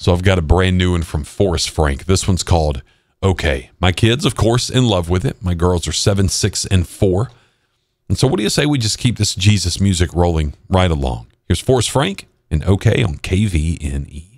So I've got a brand new one from Forrest Frank. This one's called Okay. My kids, of course, in love with it. My girls are 7, 6, and 4. And so what do you say we just keep this Jesus music rolling right along? Here's Forrest Frank and Okay on KVNE.